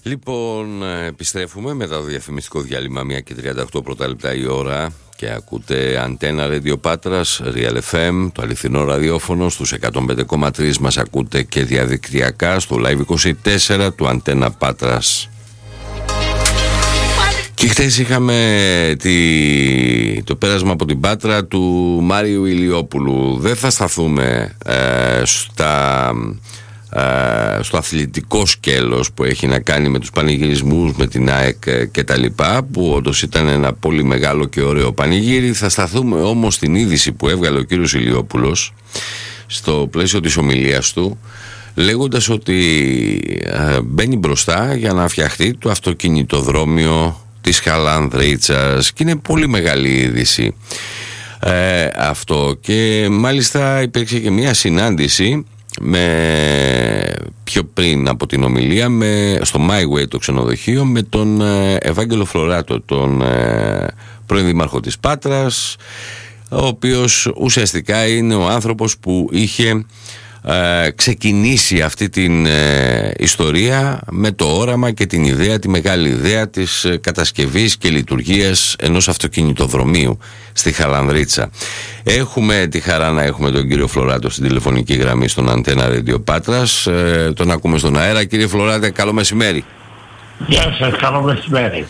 Λοιπόν, επιστρέφουμε μετά το διαφημιστικό διάλειμμα, 1:38 πρώτα λεπτά η ώρα, και ακούτε Αντένα Radio Πάτρας, Real FM, το αληθινό ραδιόφωνο. Στους 105,3 μας ακούτε και διαδικτυακά στο Live 24 του Αντένα Πάτρας. Και χθες είχαμε το πέρασμα από την Πάτρα του Μάριου Ηλιόπουλου. Δεν θα σταθούμε στο αθλητικό σκέλος που έχει να κάνει με τους πανηγυρισμούς, με την ΑΕΚ και τα λοιπά, που όντως ήταν ένα πολύ μεγάλο και ωραίο πανηγύρι. Θα σταθούμε όμως στην είδηση που έβγαλε ο κύριος Ηλιόπουλος στο πλαίσιο της ομιλίας του, λέγοντας ότι μπαίνει μπροστά για να φτιαχτεί το αυτοκινητοδρόμιο της Χαλανδρίτσας, και είναι πολύ μεγάλη είδηση αυτό. Και μάλιστα υπήρξε και μια συνάντηση πιο πριν από την ομιλία στο My Way, το ξενοδοχείο, με τον Ευάγγελο Φλωράτο, τον πρώην δήμαρχο της Πάτρας, ο οποίος ουσιαστικά είναι ο άνθρωπος που είχε ξεκινήσει αυτή την ιστορία με το όραμα και την ιδέα, τη μεγάλη ιδέα της κατασκευής και λειτουργίας ενός αυτοκινητοδρομίου στη Χαλανδρίτσα. Έχουμε τη χαρά να έχουμε τον κύριο Φλωράτο στην τηλεφωνική γραμμή στον Αντένα Radio Πάτρας. Τον ακούμε στον αέρα. Κύριε Φλωράτε, καλό μεσημέρι. Γεια σας, καλό μεσημέρι.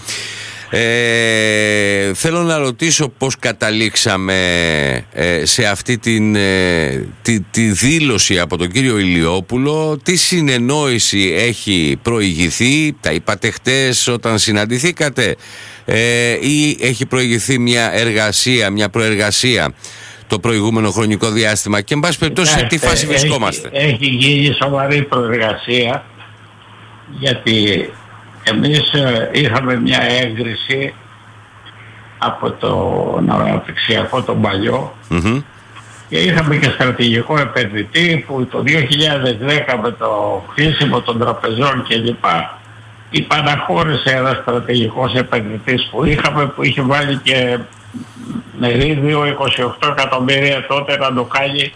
Θέλω να ρωτήσω πώς καταλήξαμε σε αυτή τη δήλωση από τον κύριο Ηλιόπουλο. Τι συνεννόηση έχει προηγηθεί, τα είπατε χτες όταν συναντηθήκατε, ή έχει προηγηθεί μια προεργασία το προηγούμενο χρονικό διάστημα, και εν πάση περιπτώσει σε τι φάση βρισκόμαστε? Έχει γίνει σοβαρή προεργασία, γιατί εμείς είχαμε μια έγκριση από τον αναπτυξιακό τον παλιό, και είχαμε και στρατηγικό επενδυτή που το 2010 με το χτίσιμο των τραπεζών κλπ. Υπαναχώρησε ένας στρατηγικός επενδυτής που είχαμε, που είχε βάλει και μερίδιο 28 εκατομμύρια τότε να το κάνει,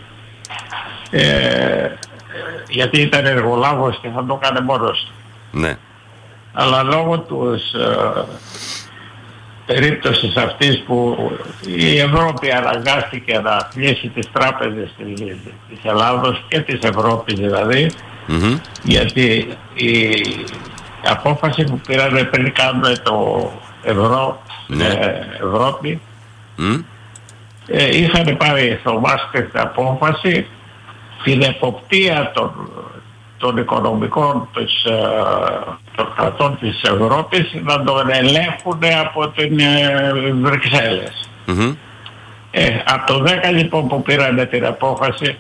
γιατί ήταν εργολάβος και θα το έκανε μόνος του. Ναι. Αλλά λόγω της περίπτωσης αυτής που η Ευρώπη αναγκάστηκε να κλείσει τις τράπεζες της Ελλάδος και της Ευρώπης δηλαδή, γιατί η απόφαση που πήραμε πριν κάνουμε το ευρώ, Ευρώπη, είχαν πάρει στο Μάστριχτ απόφαση την εποπτεία των οικονομικών των κρατών της Ευρώπης να τον ελέγχουν από την Βρυξέλλες. Από το 10 λοιπόν που πήρανε την απόφαση,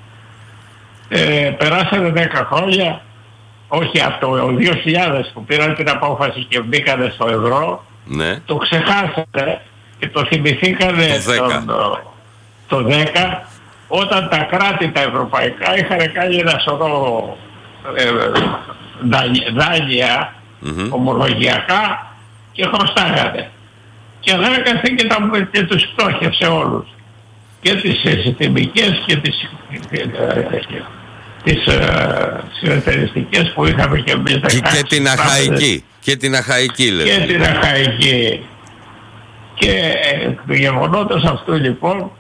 περάσανε 10 χρόνια, όχι από το 2000 που πήραν την απόφαση και μπήκανε στο ευρώ, το ξεχάσανε και το θυμηθήκανε το 10, όταν τα κράτη τα ευρωπαϊκά είχαν κάνει ένα σωρό δάνεια ομολογιακά και χρωστάγανε. Και ανάγκασε και τους πτώχευσε όλους. Και τις συστημικές και τις συνεταιριστικές που είχαμε και εμείς. Και την αχαϊκή. Και την αχαϊκή λέτε. Και την αχαϊκή. Και το γεγονότος αυτού λοιπόν,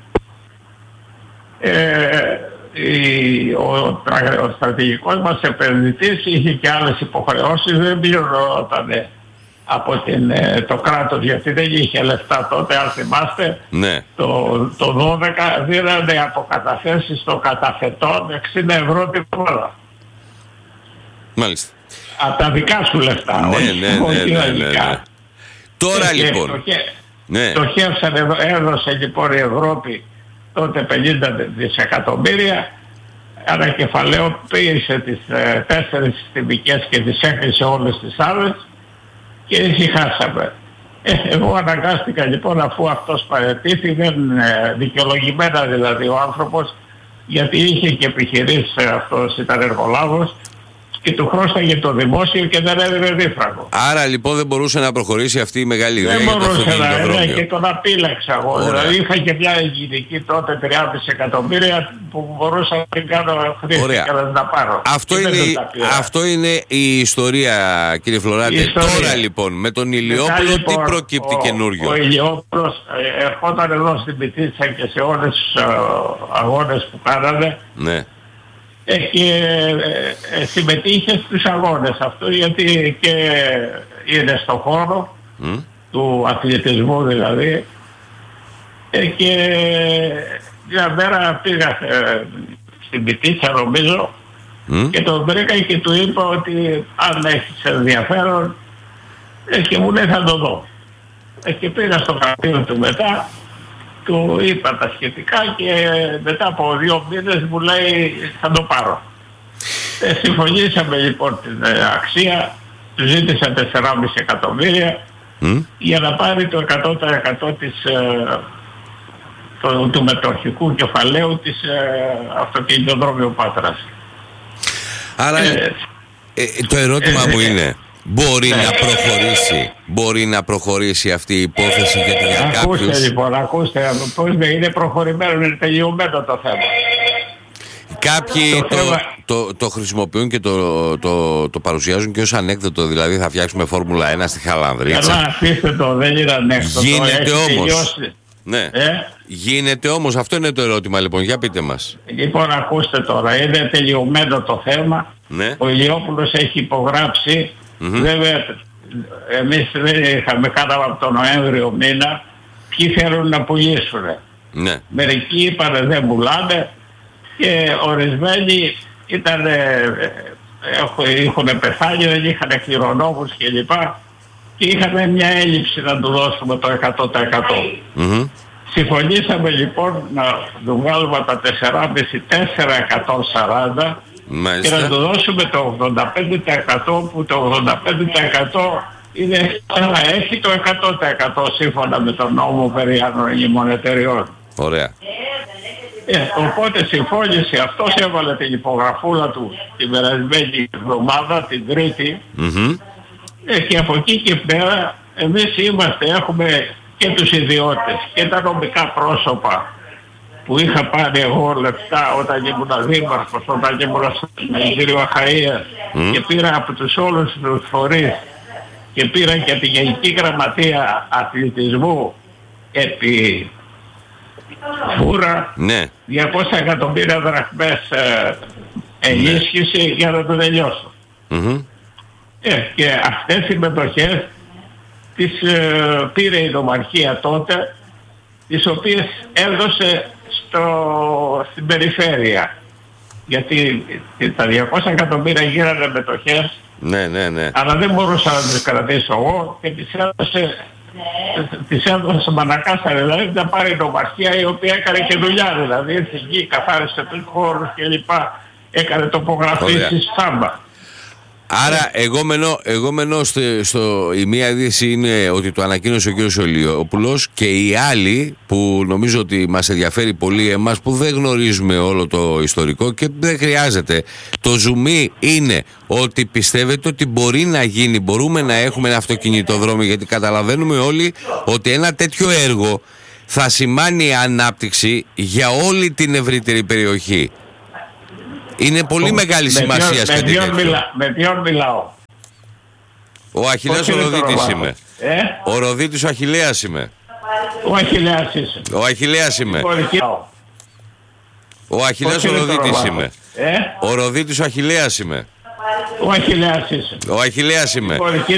ο στρατηγικός μας επενδυτής είχε και άλλες υποχρεώσεις, δεν πληρωνόταν από το κράτος, γιατί δεν είχε λεφτά τότε, αν θυμάστε. Ναι. Το 12 δίνανε από καταθέσεις των καταθετών 60 ευρώ την ώρα. Μάλιστα. Από τα δικά σου λεφτά, όχι δικά. Τώρα λοιπόν στοχεύσανε, έδωσε λοιπόν η Ευρώπη τότε 50 δισεκατομμύρια, ανακεφαλαιοποίησε τις 4 συστημικές και τις έκλεισε όλες τις άλλες και ησυχάσαμε. Εγώ αναγκάστηκα λοιπόν, αφού αυτός παραιτήθη, δικαιολογημένα δηλαδή ο άνθρωπος, γιατί είχε και επιχειρήσεις, αυτός ήταν εργολάβος, και του χρώσταγε το δημόσιο και δεν έδινε δίφραγο. Άρα λοιπόν δεν μπορούσε να προχωρήσει αυτή η μεγάλη ιδέα. Δεν μπορούσε να και τον απείλεξα εγώ. Ωραία. Δηλαδή είχα και μια εγγυητική τότε 3,5 εκατομμύρια που μπορούσα να την κάνω χρήση και να τα πάρω. Αυτό είναι η ιστορία, κύριε Φλωράτη. Τώρα λοιπόν με τον Ηλιόπουλο τι προκύπτει καινούριο? Ο Ηλιόπουλος ερχόταν εδώ στην Πιτίτσα και σε όλες τους αγώνες που κάνανε. Ναι. Και συμμετείχε στους αγώνες αυτό, γιατί και είναι στο χώρο του αθλητισμού δηλαδή, και μια μέρα πήγα στην Πιτίτσα νομίζω και τον βρήκα και του είπα ότι αν έχεις ενδιαφέρον, και μου λέει θα το δω. Και πήγα στο γραφείο του μετά, του είπα τα σχετικά και μετά από 2 μήνες μου λέει θα το πάρω. Συμφωνήσαμε λοιπόν την αξία, του ζήτησα 4,5 εκατομμύρια για να πάρει το 100% του μετοχικού κεφαλαίου της αυτοκινητοδρόμιο Πάτρας. Άρα το ερώτημα μου είναι, μπορεί να προχωρήσει αυτή η υπόθεση, γιατί για κάποιους... Ακούστε λοιπόν, πώς είναι προχωρημένο, είναι τελειωμένο το θέμα. Κάποιοι το χρησιμοποιούν και το παρουσιάζουν και ως ανέκδοτο, δηλαδή θα φτιάξουμε Φόρμουλα 1 στη Χαλανδρίτσα. Καλά, αφήστε το, δεν είναι ανέκδοτο. Γίνεται όμως. Ναι. Γίνεται όμως, αυτό είναι το ερώτημα λοιπόν, για πείτε μας. Λοιπόν, ακούστε τώρα, είναι τελειωμένο το θέμα. Ναι. Ο Ηλιόπουλος έχει υπογράψει. Βέβαια, εμείς δεν είχαμε, κάναμε από τον Νοέμβριο μήνα, ποιοι θέλουν να πουλήσουν. Ναι. Μερικοί είπαν δεν πουλάνε και ορισμένοι είχαν πεθάνει, δεν είχαν κληρονόμους κλπ. Και είχαμε μια έλλειψη να του δώσουμε το 100%. Συμφωνήσαμε λοιπόν να του βγάλουμε τα 4,5-4,140 και να του δώσουμε το 85%, που το 85% είναι να έχει το 100% σύμφωνα με τον νόμο περί ανωνύμων εταιριών. Ωραία. Οπότε συμφώνησε αυτός, έβαλε την υπογραφούλα του την περασμένη εβδομάδα, την Τρίτη, και από εκεί και πέρα εμείς έχουμε και τους ιδιώτες και τα νομικά πρόσωπα που είχα πάρει εγώ λεφτά όταν ήμουν δήμαρχος, όταν ήμουν στο Ministério Αχαΐας και πήρα από τους όλους τους φορείς και πήρα και τη Γενική Γραμματεία Αθλητισμού επί φούρα, 200 εκατομμύρια δραχμές ενίσχυση για να το τελειώσω. Και αυτές οι μετοχές τις πήρε η νομαρχία τότε, τις οποίες έδωσε στην περιφέρεια. Γιατί τα 200 εκατομμύρια γίνανε μετοχές, αλλά δεν μπορούσα να τις κρατήσω εγώ και τις έδωσε μανακάσα, δηλαδή να πάρει η νομαρχία, η οποία έκανε και δουλειά, δηλαδή ήρθε εκεί, καθάρισε τους χώρους και λοιπά, έκανε τοπογραφή στη Σάμπα. Άρα εγώ μένω η μία είδηση είναι ότι το ανακοίνωσε ο κ. Ηλιόπουλος, και η άλλη που νομίζω ότι μας ενδιαφέρει πολύ εμάς που δεν γνωρίζουμε όλο το ιστορικό και δεν χρειάζεται. Το ζουμί είναι ότι πιστεύετε ότι μπορεί να γίνει, μπορούμε να έχουμε ένα αυτοκινητοδρόμιο, γιατί καταλαβαίνουμε όλοι ότι ένα τέτοιο έργο θα σημάνει ανάπτυξη για όλη την ευρύτερη περιοχή. Είναι πολύ μεγάλη σημασία σχετικά. Με ποιον μιλάω? Ο Αχιλλέας ο Ροδίτης είμαι. Ο Ροδίτης ο Αχιλλέας είμαι. Ο Αχιλλέας είσαι. Ο Αχιλλέας είμαι. Ο Αχιλλέας ο Ροδίτης είμαι. Ο Ροδίτης ο Αχιλλέας είμαι. Ο Αχιλλέας είσαι. Ο Αχιλλέας είμαι.